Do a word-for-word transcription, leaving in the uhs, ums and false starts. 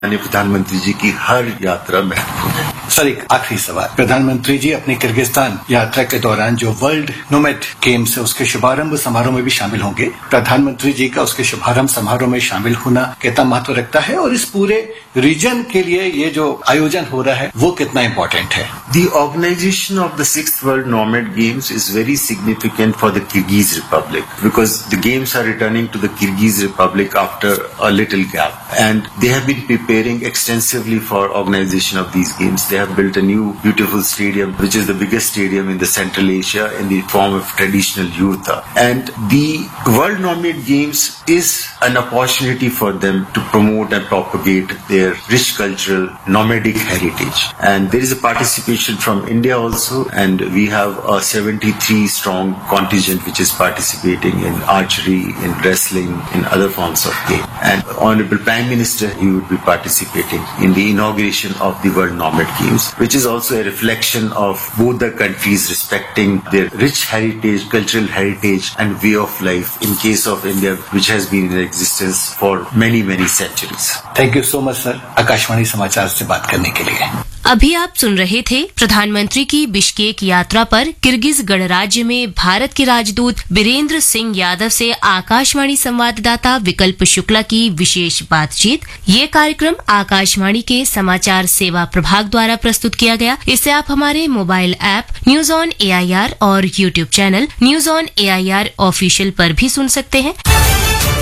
माननीय प्रधानमंत्री जी की हर यात्रा महत्वपूर्ण है। सर, एक आखिरी सवाल। प्रधानमंत्री जी अपनी किर्गिस्तान यात्रा के दौरान जो वर्ल्ड नोमैड गेम्स है उसके शुभारंभ समारोह में भी शामिल होंगे। प्रधानमंत्री जी का उसके शुभारंभ समारोह में शामिल होना कितना महत्व रखता है और इस पूरे रीजन के लिए ये जो आयोजन हो रहा है वो कितना इम्पोर्टेंट है? The organization of the sixth World Nomad Games is very significant for the Kyrgyz Republic because the games are returning to the Kyrgyz Republic after a little gap, and they have been preparing extensively for organization of these games. They have built a new beautiful stadium, which is the biggest stadium in the Central Asia in the form of traditional yurta. And the World Nomad Games is an opportunity for them to promote and propagate their rich cultural nomadic heritage. And there is a participation from India also, and we have a seventy-three strong contingent which is participating in archery, in wrestling, in other forms of game. And Honorable Prime Minister, he would be participating in the inauguration of the World Nomad Games, which is also a reflection of both the countries respecting their rich heritage, cultural heritage and way of life in case of India, which has been in existence for many, many centuries. Thank you so much sir, Akashvani समाचार से बात करने के लिए। अभी आप सुन रहे थे प्रधानमंत्री की बिश्केक यात्रा पर किर्गिज गणराज्य में भारत के राजदूत बीरेंद्र सिंह यादव से आकाशवाणी संवाददाता विकल्प शुक्ला की विशेष बातचीत। ये कार्यक्रम आकाशवाणी के समाचार सेवा प्रभाग द्वारा प्रस्तुत किया गया। इसे आप हमारे mobile app news on AIR और YouTube channel news on AIR official पर भी सुन सकते हैं।